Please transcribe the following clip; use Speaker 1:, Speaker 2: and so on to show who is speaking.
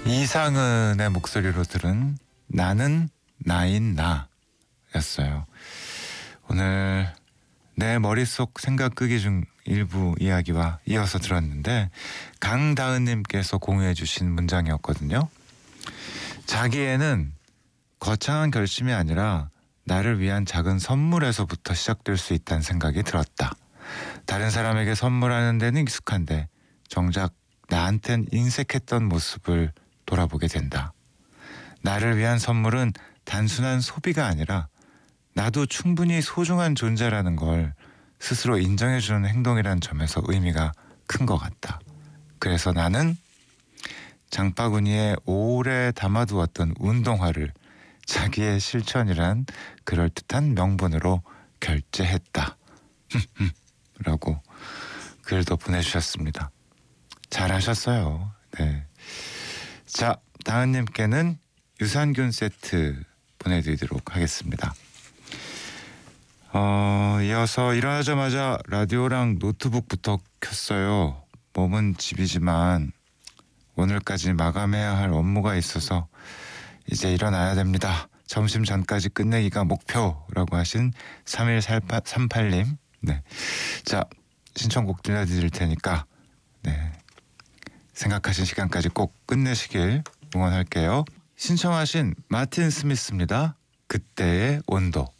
Speaker 1: 이상은의 목소리로 들은 나는 나인 나였어요. 오늘 내 머릿속 생각 끄기 중 일부 이야기와 이어서 들었는데 강다은님께서 공유해 주신 문장이었거든요. 자기애는 거창한 결심이 아니라 나를 위한 작은 선물에서부터 시작될 수 있다는 생각이 들었다. 다른 사람에게 선물하는 데는 익숙한데 정작 나한텐 인색했던 모습을 돌아보게 된다. 나를 위한 선물은 단순한 소비가 아니라 나도 충분히 소중한 존재라는 걸 스스로 인정해주는 행동이라는 점에서 의미가 큰 것 같다. 그래서 나는 장바구니에 오래 담아두었던 운동화를 자기의 실천이란 그럴듯한 명분으로 결제했다. 라고 글도 보내주셨습니다. 잘하셨어요. 네. 자, 다은님께는 유산균 세트 보내드리도록 하겠습니다. 이어서 일어나자마자 라디오랑 노트북부터 켰어요. 몸은 집이지만 오늘까지 마감해야 할 업무가 있어서 이제 일어나야 됩니다. 점심 전까지 끝내기가 목표라고 하신 3138님. 네. 자, 신청곡 들려드릴 테니까 네. 생각하신 시간까지 꼭 끝내시길 응원할게요. 신청하신 마틴 스미스입니다. 그때의 온도.